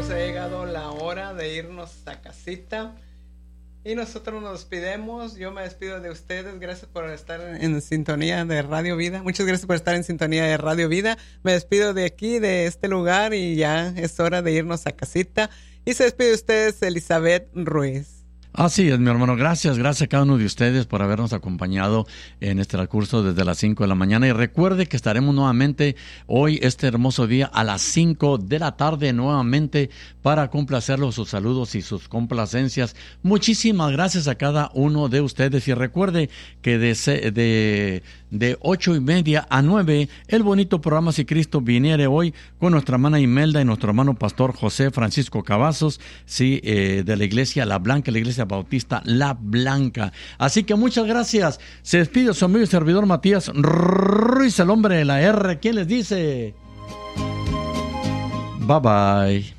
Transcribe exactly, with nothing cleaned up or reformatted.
ha llegado la hora de irnos a casita. Y nosotros nos despedimos. Yo me despido de ustedes. Gracias por estar en sintonía de Radio Vida. Muchas gracias por estar en sintonía de Radio Vida. Me despido de aquí, de este lugar, y ya es hora de irnos a casita. Y se despide de ustedes Elizabeth Ruiz. Así es, mi hermano. Gracias, gracias a cada uno de ustedes por habernos acompañado en este recurso desde las cinco de la mañana. Y recuerde que estaremos nuevamente hoy, este hermoso día, a las cinco de la tarde, nuevamente para complacerlos, sus saludos y sus complacencias. Muchísimas gracias a cada uno de ustedes. Y recuerde que de, de, de ocho y media a nueve, el bonito programa Si Cristo Viniere hoy, con nuestra hermana Imelda y nuestro hermano pastor José Francisco Cavazos, sí, eh, de la iglesia La Blanca, la iglesia Bautista La Blanca. Así que muchas gracias. Se despide su amigo y servidor Matías Ruiz, el hombre de la R. ¿Quién les dice? Bye bye.